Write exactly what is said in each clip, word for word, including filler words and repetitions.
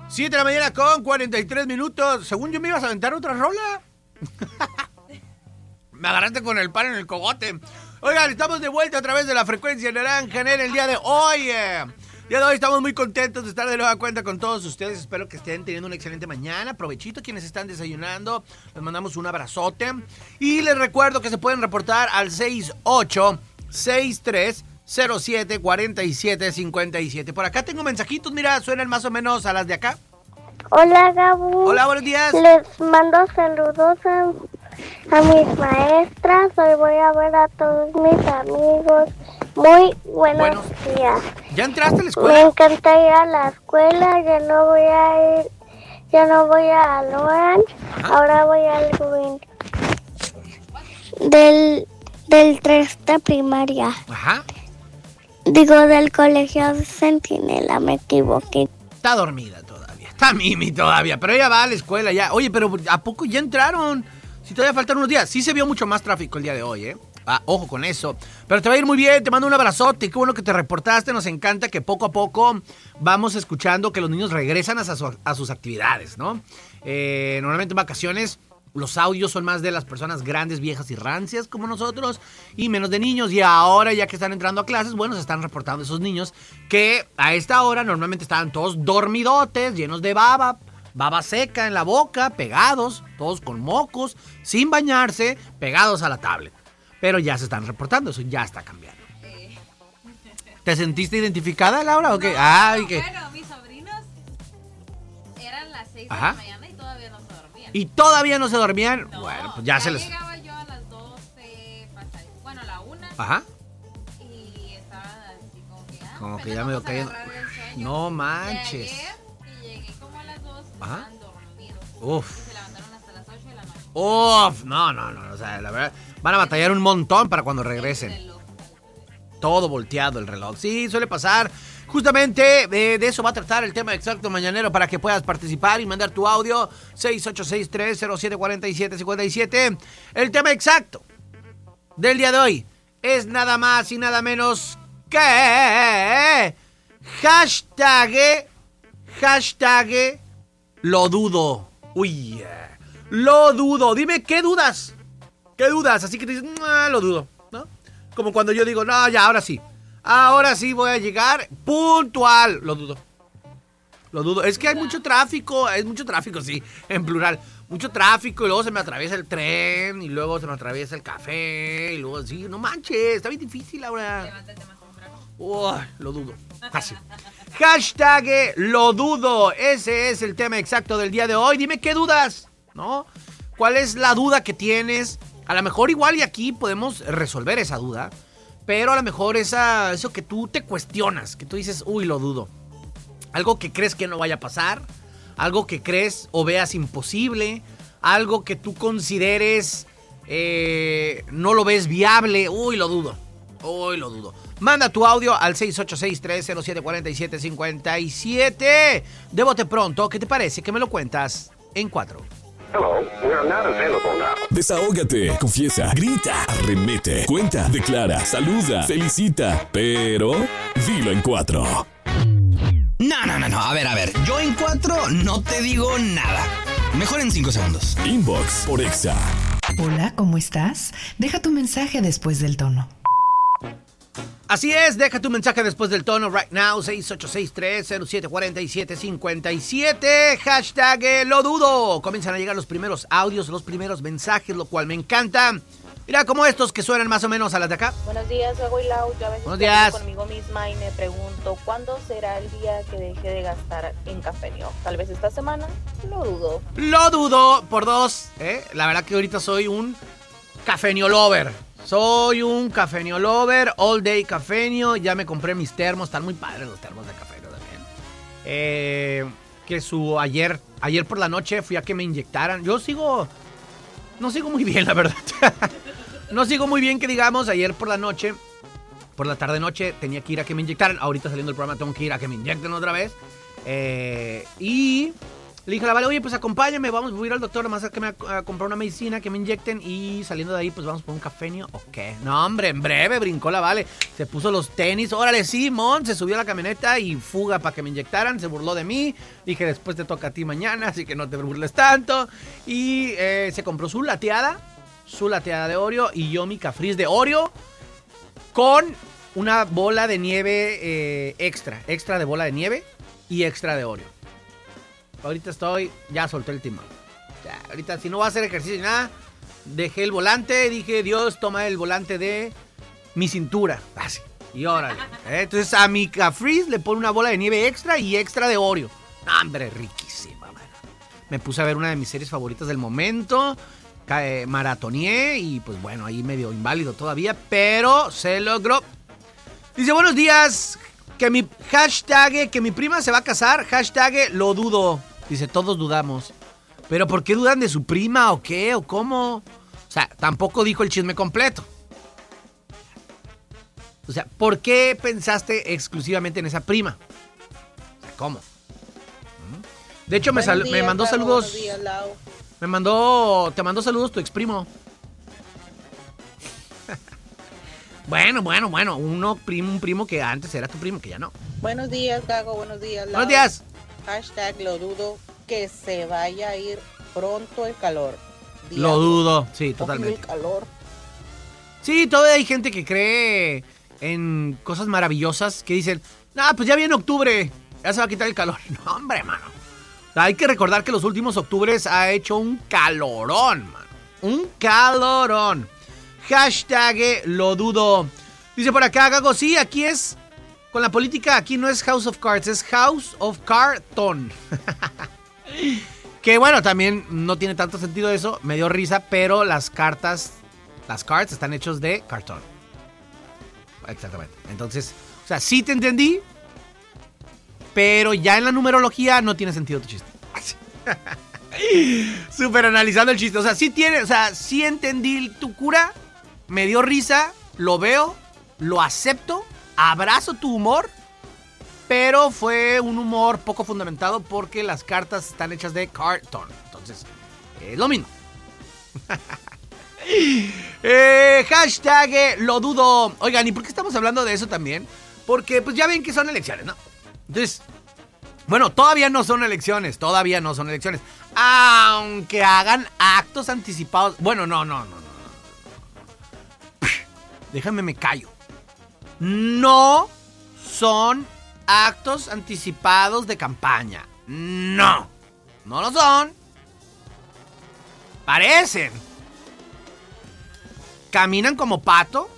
siete de la mañana con cuarenta y tres minutos. Según yo me ibas a aventar otra rola. Me agarraste con el palo en el cogote. Oigan, estamos de vuelta a través de la frecuencia naranja en el día de hoy. Eh. El día de hoy estamos muy contentos de estar de nueva cuenta con todos ustedes. Espero que estén teniendo una excelente mañana. Provechito quienes están desayunando. Les mandamos un abrazote. Y les recuerdo que se pueden reportar al seis ocho seis tres cero siete cuatro siete cinco siete. Por acá tengo mensajitos, mira, suenan más o menos a las de acá. Hola, Gabu. Hola, buenos días. Les mando saludos a, a mis maestras. Hoy voy a ver a todos mis amigos. Muy buenos, buenos días. ¿Ya entraste a la escuela? Me encanta ir a la escuela. Ya no voy a ir, ya no voy a Orange. Ahora voy al Green. Del, del tres de primaria. Ajá. Digo, del colegio Centinela, me equivoqué. Está dormida todavía. Está Mimi todavía, pero ella va a la escuela ya. Oye, pero ¿a poco ya entraron? Si todavía faltan unos días. Sí se vio mucho más tráfico el día de hoy, ¿eh? Ah, ojo con eso. Pero te va a ir muy bien, te mando un abrazote. Qué bueno que te reportaste. Nos encanta que poco a poco vamos escuchando que los niños regresan a, su, a sus actividades, ¿no? Eh, normalmente en vacaciones los audios son más de las personas grandes, viejas y rancias como nosotros y menos de niños. Y ahora ya que están entrando a clases, bueno, se están reportando esos niños que a esta hora normalmente estaban todos dormidotes, llenos de baba, baba seca en la boca, pegados, todos con mocos, sin bañarse, pegados a la tablet. Pero ya se están reportando, eso ya está cambiando. Eh. ¿Te sentiste identificada, Laura, o qué? No, Ay, no, ¿qué? Bueno, mis sobrinos eran las seis Ajá. de la mañana y todavía no se dormían. ¿Y todavía no se dormían? No, bueno, pues ya, ya se les... llegaba yo a las doce, pasaditas, bueno, a la una. Ajá. Y estaban así como que... Ah, Como que ya me dio cayendo... No manches. Llegué, y llegué como a las dos, Ajá. estaban dormidos. Uf. Y se levantaron hasta las ocho de la noche. Uf, no, no, no, o sea, la verdad, van a batallar un montón para cuando regresen. Todo volteado el reloj. Sí, suele pasar. Justamente eh, de eso va a tratar el tema exacto mañanero para que puedas participar y mandar tu audio seis ocho seis tres cero siete cuatro siete cinco siete. El tema exacto del día de hoy es nada más y nada menos que hashtag, hashtag lo dudo. Uy, lo dudo. Dime, ¿qué dudas? ¿Qué dudas? Así que te dices, no, lo dudo, ¿no? Como cuando yo digo, no, ya, ahora sí. Ahora sí voy a llegar puntual. Lo dudo. Lo dudo. Es que hay mucho tráfico. Es mucho tráfico, sí, en plural. Mucho tráfico y luego se me atraviesa el tren y luego se me atraviesa el café y luego sí, no manches, está bien difícil ahora. Levántate más temprano. Uy, lo dudo. Así. Hashtag lo dudo. Ese es el tema exacto del día de hoy. Dime qué dudas, ¿no? ¿Cuál es la duda que tienes? A lo mejor igual y aquí podemos resolver esa duda, pero a lo mejor esa, eso que tú te cuestionas, que tú dices, uy, lo dudo. Algo que crees que no vaya a pasar, algo que crees o veas imposible, algo que tú consideres eh, no lo ves viable, uy, lo dudo. Uy, lo dudo. Manda tu audio al seis ocho seis tres cero siete cuatro siete cinco siete. De bote pronto, ¿qué te parece? Que me lo cuentas en cuatro. Hello, we are not available now. Desahógate, confiesa, grita, arremete, cuenta, declara, saluda, felicita, pero dilo en cuatro. No, no, no, no, a ver, a ver, yo en cuatro no te digo nada. Mejor en cinco segundos. Inbox por Exa. Hola, ¿cómo estás? Deja tu mensaje después del tono. Así es, deja tu mensaje después del tono right now, seis ocho seis tres cero siete cuatro siete cinco siete, hashtag eh, lo dudo. Comienzan a llegar los primeros audios, los primeros mensajes, lo cual me encanta. Mira, como estos que suenan más o menos a las de acá. Buenos días, soy Lau. Yo a veces Buenos días. conmigo misma y me pregunto, ¿cuándo será el día que deje de gastar en Cafenio? Tal vez esta semana, lo dudo. Lo dudo por dos, ¿eh? La verdad que ahorita soy un Cafenio lover. Soy un Cafenio lover, all day Cafenio. Ya me compré mis termos, están muy padres los termos de Cafenio también. Eh, que su ayer, ayer por la noche fui a que me inyectaran. Yo sigo, no sigo muy bien, la verdad. No sigo muy bien que digamos, ayer por la noche, por la tarde noche tenía que ir a que me inyectaran. Ahorita saliendo del programa tengo que ir a que me inyecten otra vez. Eh, y Le dije a la Vale, oye, pues acompáñame, vamos, voy a ir al doctor, nomás a que me a, a comprar una medicina, que me inyecten y saliendo de ahí, pues vamos por un cafenio, ¿o qué? No, hombre, en breve brincó la Vale, se puso los tenis, órale, Simón, se subió a la camioneta y fuga para que me inyectaran, se burló de mí, dije, después te toca a ti mañana, así que no te burles tanto, y eh, se compró su lateada, su lateada de Oreo y yo mi cafriz de Oreo con una bola de nieve eh, extra, extra de bola de nieve y extra de Oreo. Ahorita estoy, ya solté el timón. Ya, ahorita si no voy a hacer ejercicio ni nada, dejé el volante, dije, Dios, toma el volante de mi cintura. Así. Y órale. ¿eh? Entonces a mi cafriz le pone una bola de nieve extra y extra de Oreo. ¡Hombre, riquísima, man! Me puse a ver una de mis series favoritas del momento. Eh, maratoneé y pues bueno, ahí medio inválido todavía, pero se logró. Dice, buenos días, que mi hashtag, que mi prima se va a casar, hashtag lo dudo. Dice, todos dudamos. ¿Pero por qué dudan de su prima o qué o cómo? O sea, tampoco dijo el chisme completo. O sea, ¿por qué pensaste exclusivamente en esa prima? O sea, ¿cómo? De hecho, me, sal- días, me mandó Caro, saludos. Días, me mandó, te mandó saludos tu exprimo. Bueno, bueno, bueno, uno primo, un primo que antes era tu primo, que ya no. Buenos días, Gago, buenos días, Lau. Buenos días. Hashtag lo dudo, que se vaya a ir pronto el calor. Diablo. Lo dudo, sí, totalmente. El calor. Sí, todavía hay gente que cree en cosas maravillosas que dicen, nah, pues ya viene octubre, ya se va a quitar el calor. No, hombre, mano. O sea, hay que recordar que los últimos octubres ha hecho un calorón, mano. Un calorón. Hashtag lo dudo. Dice por acá, Gago, sí, aquí es, con la política, aquí no es House of Cards, es House of Carton. Que bueno, también no tiene tanto sentido eso, me dio risa, pero las cartas, las cards están hechos de cartón. Exactamente. Entonces, o sea, sí te entendí, pero ya en la numerología no tiene sentido tu chiste. Súper analizando el chiste. O sea, sí tiene, o sea, sí entendí tu cura, me dio risa, lo veo, lo acepto, abrazo tu humor, pero fue un humor poco fundamentado porque las cartas están hechas de cartón. Entonces, es eh, lo mismo. eh, hashtag eh, lo dudo. Oigan, ¿y por qué estamos hablando de eso también? Porque pues ya ven que son elecciones, ¿no? Entonces, bueno, todavía no son elecciones, todavía no son elecciones. Aunque hagan actos anticipados. Bueno, no, no, no, no. Déjame me callo. No son actos anticipados de campaña. No, no lo son. Parecen. Caminan como pato.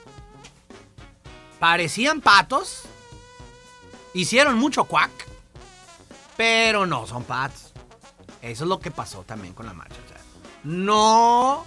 Parecían patos. Hicieron mucho cuac. Pero no son patos. Eso es lo que pasó también con la marcha. O sea, no,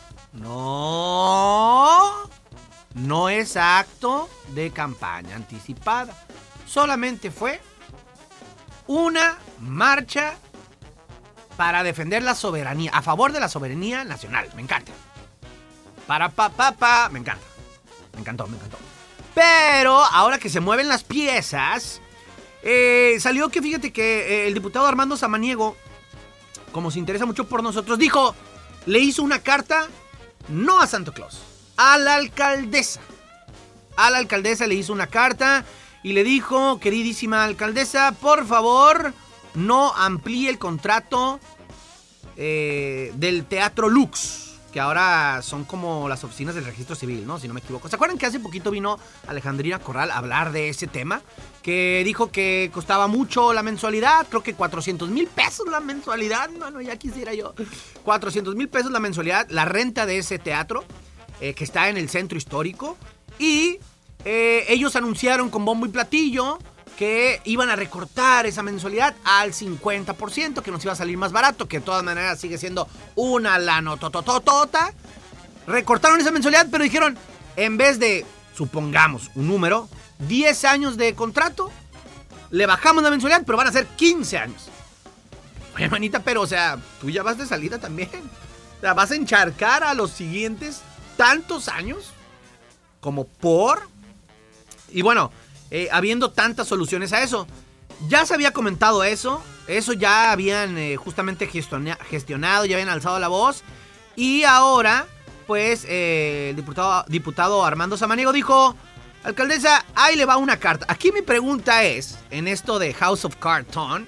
no, no es acto de campaña anticipada. Solamente fue una marcha para defender la soberanía, a favor de la soberanía nacional. Me encanta. Para pa pa pa, me encanta. Me encantó, me encantó. Pero ahora que se mueven las piezas, eh, salió que fíjate que eh, el diputado Armando Samaniego, como se interesa mucho por nosotros, dijo, le hizo una carta no a Santa Claus, a la alcaldesa. A la alcaldesa le hizo una carta y le dijo, queridísima alcaldesa, por favor, no amplíe el contrato eh, del Teatro Lux, que ahora son como las oficinas del registro civil, ¿no? Si no me equivoco. ¿Se acuerdan que hace poquito vino Alejandrina Corral a hablar de ese tema? Que dijo que costaba mucho la mensualidad, creo que cuatrocientos mil pesos la mensualidad, no, no, ya quisiera yo. cuatrocientos mil pesos la mensualidad, la renta de ese teatro, eh, que está en el centro histórico, y eh, ellos anunciaron con bombo y platillo que iban a recortar esa mensualidad al cincuenta por ciento, que nos iba a salir más barato, que de todas maneras sigue siendo una lanotototota. Recortaron esa mensualidad, pero dijeron, en vez de, supongamos, un número, diez años de contrato, le bajamos la mensualidad, pero van a ser quince años. Oye, manita, pero, o sea, tú ya vas de salida también. O sea, vas a encharcar a los siguientes tantos años como por... Y bueno... Eh, habiendo tantas soluciones a eso. Ya se había comentado eso Eso ya habían eh, justamente gestiona- gestionado, ya habían alzado la voz. Y ahora, pues, eh, el diputado, diputado Armando Samaniego dijo: alcaldesa, ahí le va una carta. Aquí mi pregunta es, en esto de House of Carton,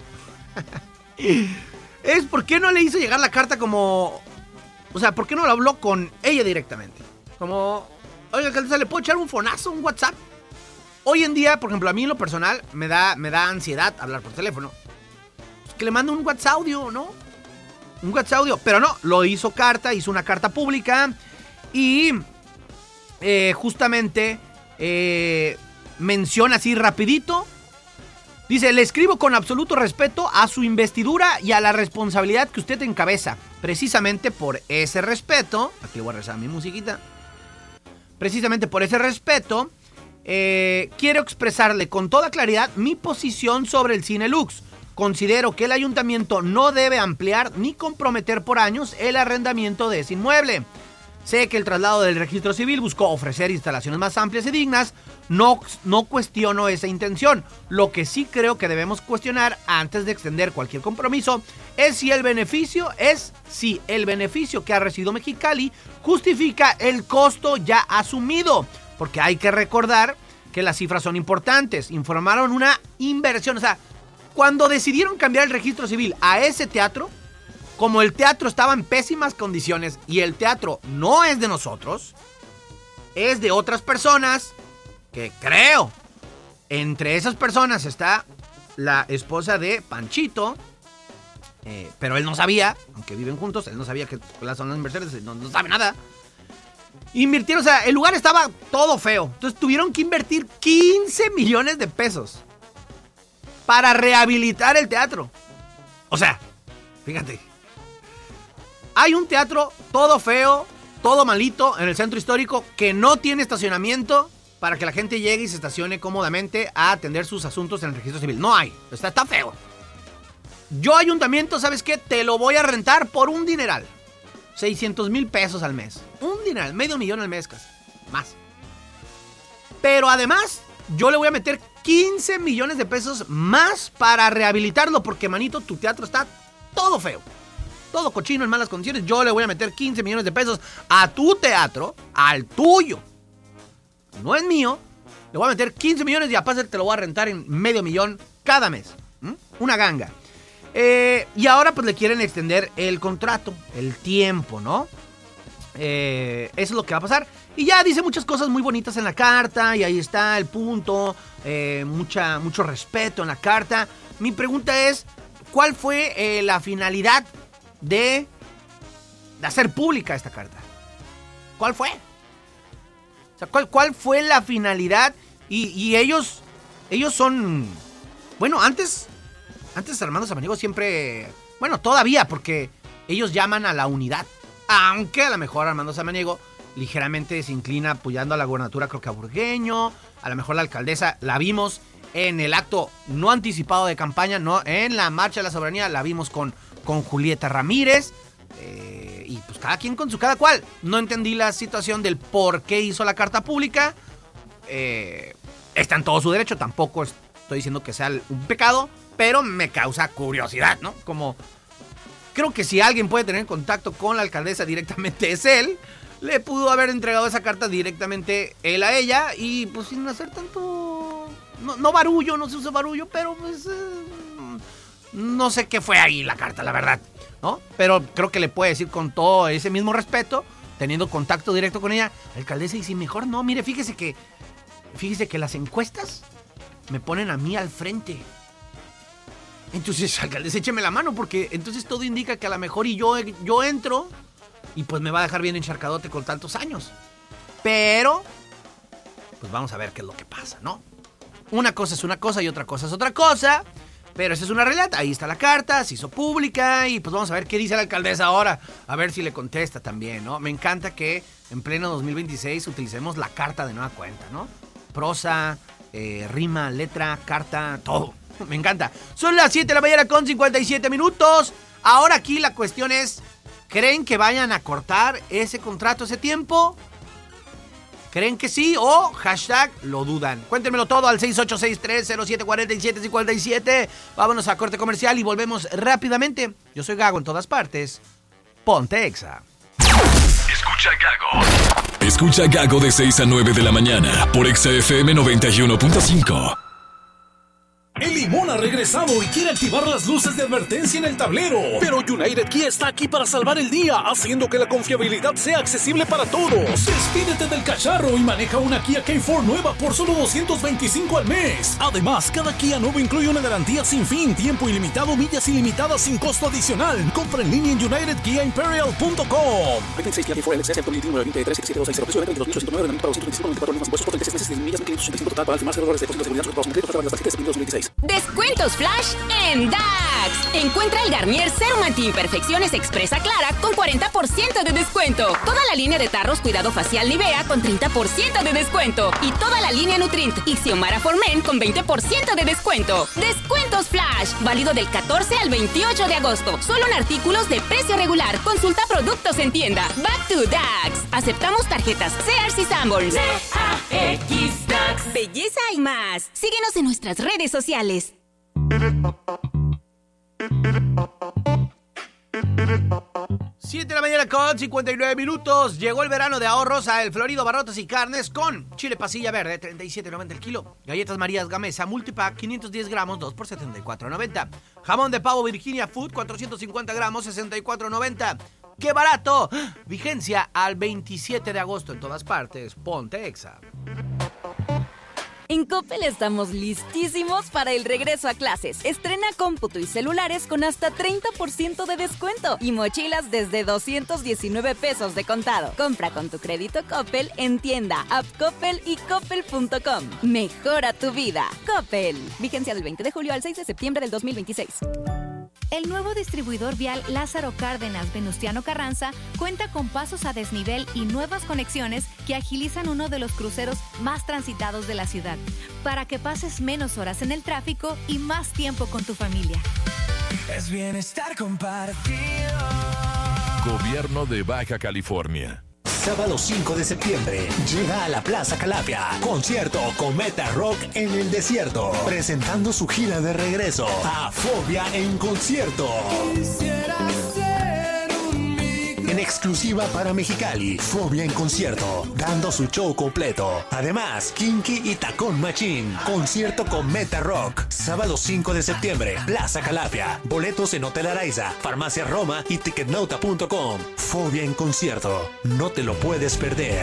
es ¿por qué no le hizo llegar la carta como... O sea, ¿por qué no lo habló con ella directamente? Como, oye, alcaldesa, ¿le puedo echar un fonazo, un WhatsApp? Hoy en día, por ejemplo, a mí en lo personal me da, me da ansiedad hablar por teléfono. Pues que le mando un WhatsApp audio, ¿no? Un WhatsApp audio. Pero no, lo hizo carta, hizo una carta pública. Y eh, justamente eh, menciona así rapidito. Dice, le escribo con absoluto respeto a su investidura y a la responsabilidad que usted encabeza. Precisamente por ese respeto, aquí voy a rezar mi musiquita. Precisamente por ese respeto, eh, quiero expresarle con toda claridad mi posición sobre el Cine Lux. Considero que el ayuntamiento no debe ampliar ni comprometer por años el arrendamiento de ese inmueble. Sé que el traslado del registro civil buscó ofrecer instalaciones más amplias y dignas. No, no cuestiono esa intención. Lo que sí creo que debemos cuestionar antes de extender cualquier compromiso es si el beneficio es si el beneficio que ha recibido Mexicali justifica el costo ya asumido. Porque hay que recordar que las cifras son importantes. Informaron una inversión. O sea, cuando decidieron cambiar el registro civil a ese teatro, como el teatro estaba en pésimas condiciones y el teatro no es de nosotros, es de otras personas que creo, entre esas personas está la esposa de Panchito, eh, pero él no sabía, aunque viven juntos, él no sabía que son las inversiones, no, no sabe nada. Invirtieron, o sea, el lugar estaba todo feo, entonces tuvieron que invertir quince millones de pesos para rehabilitar el teatro. O sea, fíjate. Hay un teatro todo feo, todo malito en el centro histórico que no tiene estacionamiento para que la gente llegue y se estacione cómodamente a atender sus asuntos en el registro civil. No hay, está, está feo. Yo, ayuntamiento, ¿sabes qué? Te lo voy a rentar por un dineral. seiscientos mil pesos al mes. Un dineral, medio millón al mes casi. Más. Pero además, yo le voy a meter quince millones de pesos más para rehabilitarlo porque, manito, tu teatro está todo feo. Todo cochino, en malas condiciones. Yo le voy a meter quince millones de pesos a tu teatro, al tuyo. No es mío. Le voy a meter quince millones y aparte te lo voy a rentar en medio millón cada mes. ¿Mm? Una ganga. Eh, y ahora pues le quieren extender el contrato, el tiempo, ¿no? Eh, eso es lo que va a pasar. Y ya dice muchas cosas muy bonitas en la carta. Y ahí está el punto. Eh, mucha, mucho respeto en la carta. Mi pregunta es, ¿cuál fue eh, la finalidad De, de hacer pública esta carta? ¿Cuál fue? O sea, ¿cuál, cuál fue la finalidad? Y, y ellos, ellos son, bueno, antes, antes Armando Samaniego siempre, bueno, todavía, porque ellos llaman a la unidad. Aunque a lo mejor Armando Samaniego ligeramente se inclina apoyando a la gobernatura, creo que a Burgueño, a lo mejor la alcaldesa, la vimos en el acto no anticipado de campaña, no, en la marcha de la soberanía, la vimos con con Julieta Ramírez, eh, y pues cada quien con su cada cual. No entendí la situación del por qué hizo la carta pública. Eh, está en todo su derecho, tampoco estoy diciendo que sea un pecado, pero me causa curiosidad, ¿no? Como, creo que si alguien puede tener contacto con la alcaldesa directamente es él. Le pudo haber entregado esa carta directamente él a ella y pues sin hacer tanto... No, no barullo, no se usa barullo, pero pues... Eh, no sé qué fue ahí la carta, la verdad, ¿no? Pero creo que le puede decir con todo ese mismo respeto, teniendo contacto directo con ella, alcaldesa, y si mejor no, mire, fíjese que, fíjese que las encuestas me ponen a mí al frente. Entonces, alcaldesa, écheme la mano, porque entonces todo indica que a lo mejor y yo, yo entro y pues me va a dejar bien encharcadote con tantos años. Pero, pues vamos a ver qué es lo que pasa, ¿no? Una cosa es una cosa y otra cosa es otra cosa. Pero esa es una realidad, ahí está la carta, se hizo pública y pues vamos a ver qué dice la alcaldesa ahora, a ver si le contesta también, ¿no? Me encanta que en pleno dos mil veintiséis utilicemos la carta de nueva cuenta, ¿no? Prosa, eh, rima, letra, carta, todo. Me encanta. Son las siete de la mañana con cincuenta y siete minutos. Ahora aquí la cuestión es, ¿creen que vayan a cortar ese contrato, ese tiempo? ¿Creen que sí o hashtag lo dudan? Cuéntenmelo todo al seis ocho seis tres cero siete cuatro siete cinco siete. Vámonos a corte comercial y volvemos rápidamente. Yo soy Gago en todas partes. Ponte Exa. Escucha Gago. Escucha Gago de seis a nueve de la mañana por Exa F M noventa y uno punto cinco. El Limón ha regresado y quiere activar las luces de advertencia en el tablero. Pero United Kia está aquí para salvar el día, haciendo que la confiabilidad sea accesible para todos. Despídete del cacharro y maneja una Kia K cuatro nueva por solo doscientos veinticinco al mes. Además, cada Kia nuevo incluye una garantía sin fin, tiempo ilimitado, millas ilimitadas sin costo adicional. Compra en línea en united kia imperial punto com. veintiséis Kia K cuatro L X S veintitrés siete siete dos seis cero veintidós mil ochocientos nueve para doscientos veinticinco veinticuatro mil más impuestos por treinta y seis meses millas mil quinientos ochenta y cinco total para el firmar errores de depósito de seguridad sobre créditos para las tarjetas de dos mil dieciséis. Descuentos Flash en Dax. Encuentra el Garnier Serum Anti-Imperfecciones Expresa Clara con cuarenta por ciento de descuento. Toda la línea de tarros Cuidado Facial Nivea con treinta por ciento de descuento. Y toda la línea Nutrint y Xiomara for Men con veinte por ciento de descuento. Descuentos Flash. Válido del catorce al veintiocho de agosto. Solo en artículos de precio regular. Consulta productos en tienda. Back to Dax. Aceptamos tarjetas Sears y Sanborns. D A X Dax. Belleza y más. Síguenos en nuestras redes sociales. siete de la mañana con cincuenta y nueve minutos. Llegó el verano de ahorros a El Florido Barrotes y Carnes con chile pasilla verde, treinta y siete noventa el kilo. Galletas Marías Gamesa Multipack, quinientos diez gramos, dos por setenta y cuatro noventa. Jamón de pavo Virginia Food, cuatrocientos cincuenta gramos, sesenta y cuatro noventa. ¡Qué barato! Vigencia al veintisiete de agosto en todas partes. Ponte Exa. En Coppel estamos listísimos para el regreso a clases. Estrena cómputo y celulares con hasta treinta por ciento de descuento y mochilas desde doscientos diecinueve pesos de contado. Compra con tu crédito Coppel en tienda, app Coppel y coppel punto com. Mejora tu vida. Coppel. Vigencia del veinte de julio al seis de septiembre del dos mil veintiséis. El nuevo distribuidor vial Lázaro Cárdenas Venustiano Carranza cuenta con pasos a desnivel y nuevas conexiones que agilizan uno de los cruceros más transitados de la ciudad, para que pases menos horas en el tráfico y más tiempo con tu familia. Es bienestar compartido. Gobierno de Baja California. Sábado cinco de septiembre, llega a la Plaza Calapia, concierto Cometa Rock en el desierto, presentando su gira de regreso a Fobia en concierto. En exclusiva para Mexicali, Fobia en concierto, dando su show completo. Además, Kinky y Tacón Machín, concierto Cometa Rock, sábado cinco de septiembre, Plaza Calapia. Boletos en Hotel Araiza, Farmacia Roma y ticketnota punto com. Fobia en concierto, no te lo puedes perder.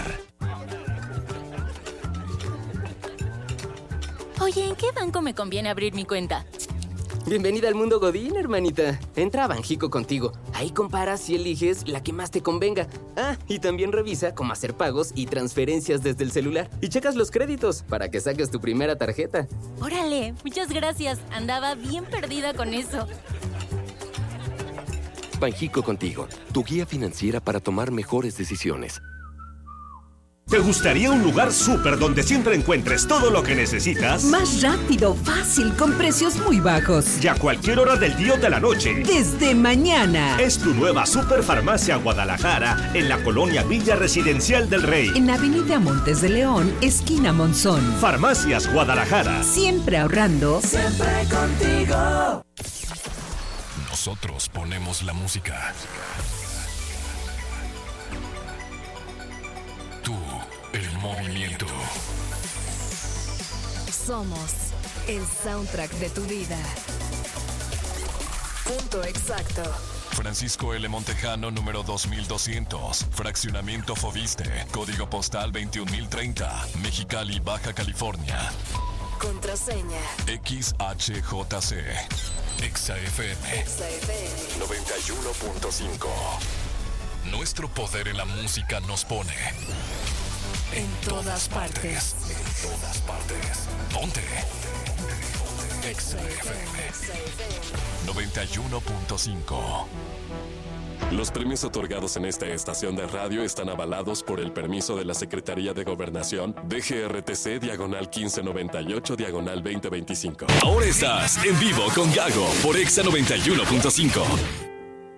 Oye, ¿en qué banco me conviene abrir mi cuenta? Bienvenida al mundo Godín, hermanita. Entra a Banjico contigo. Ahí comparas y eliges la que más te convenga. Ah, y también revisa cómo hacer pagos y transferencias desde el celular. Y checas los créditos para que saques tu primera tarjeta. Órale, muchas gracias. Andaba bien perdida con eso. Banjico contigo, tu guía financiera para tomar mejores decisiones. ¿Te gustaría un lugar súper donde siempre encuentres todo lo que necesitas? Más rápido, fácil, con precios muy bajos. Y a cualquier hora del día o de la noche. Desde mañana. Es tu nueva Superfarmacia Guadalajara en la colonia Villa Residencial del Rey. En Avenida Montes de León, esquina Monzón. Farmacias Guadalajara. Siempre ahorrando. Siempre contigo. Nosotros ponemos la música. Tú, el movimiento. Somos el soundtrack de tu vida. Punto exacto. Francisco L. Montejano, número dos mil doscientos. Fraccionamiento Foviste. Código postal veintiún mil treinta. Mexicali, Baja California. Contraseña. X H J C. Exa F M. Exa F M. noventa y uno punto cinco. Nuestro poder en la música nos pone en todas partes. En todas partes. Ponte. Exa F M noventa y uno punto cinco. Los premios otorgados en esta estación de radio están avalados por el permiso de la Secretaría de Gobernación D G R T C diagonal quince noventa y ocho diagonal veinte veinticinco. Ahora estás en vivo con Gago por Exa noventa y uno punto cinco.